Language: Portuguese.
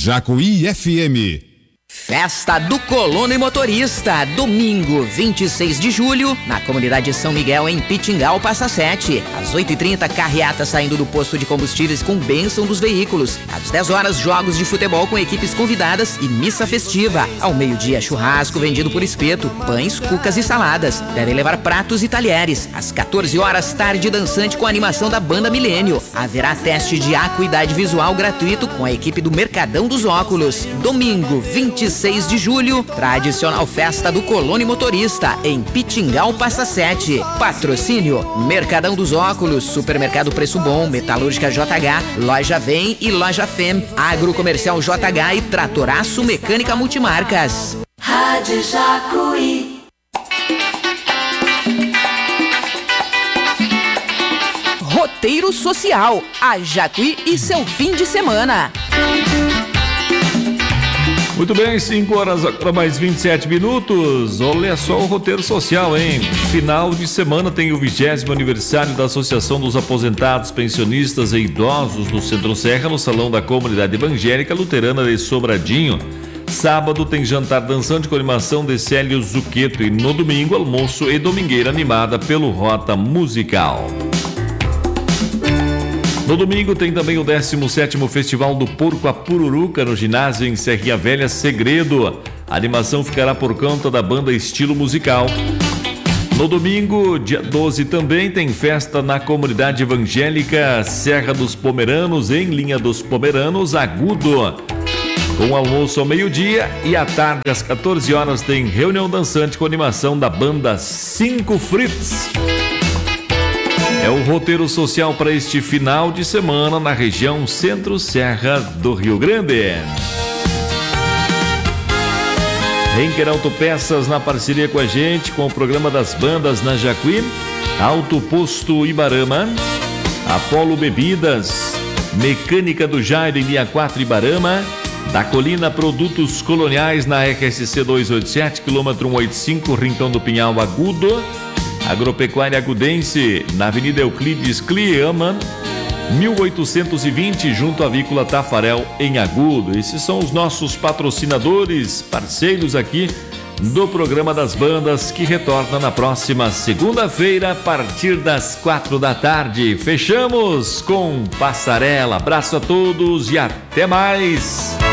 Jacuí FM. Festa do Colono e Motorista, domingo 26 de julho, na comunidade São Miguel, em Pitingal, Passa Sete. Às 8h30, carreata saindo do posto de combustíveis com bênção dos veículos. Às 10 horas, jogos de futebol com equipes convidadas e missa festiva. Ao meio-dia, churrasco vendido por espeto, pães, cucas e saladas. Devem levar pratos e talheres. Às 14 horas, tarde dançante com a animação da Banda Milênio. Haverá teste de acuidade visual gratuito com a equipe do Mercadão dos Óculos. Domingo 26 de julho, tradicional festa do Colono e Motorista, em Pitingal, Passa Sete. Patrocínio: Mercadão dos Óculos, Supermercado Preço Bom, Metalúrgica JH, Loja Vem e Loja Fem, Agrocomercial JH e Tratoraço Mecânica Multimarcas. Rádio Jacuí. Roteiro Social, a Jacuí e seu fim de semana. Muito bem, 5 horas para mais 27 minutos. Olha só o roteiro social, hein? Final de semana tem o 20º aniversário da Associação dos Aposentados, Pensionistas e Idosos do Centro-Serra, no Salão da Comunidade Evangélica Luterana de Sobradinho. Sábado tem jantar dançante com animação de Célio Zucchetto e no domingo, almoço e domingueira animada pelo Rota Musical. No domingo tem também o 17º Festival do Porco a Pururuca no ginásio em Serrinha Velha Segredo. A animação ficará por conta da banda Estilo Musical. No domingo, dia 12, também tem festa na comunidade evangélica Serra dos Pomeranos, em Linha dos Pomeranos, Agudo. Com almoço ao meio-dia e à tarde às 14 horas tem reunião dançante com animação da banda Cinco Fritz. É o roteiro social para este final de semana na região Centro-Serra do Rio Grande. Renker Autopeças na parceria com a gente, com o programa das bandas na Jacuí, Auto Posto Ibarama, Apolo Bebidas, Mecânica do Jairo em linha 4 Ibarama, da Colina Produtos Coloniais na RSC 287, quilômetro 185, Rincão do Pinhal Agudo, Agropecuária Agudense, na Avenida Euclides Cliaman, 1820, junto à Avícola Tafarel, em Agudo. Esses são os nossos patrocinadores, parceiros aqui do programa das bandas, que retorna na próxima segunda-feira, a partir das 4 da tarde. Fechamos com Passarela. Abraço a todos e até mais!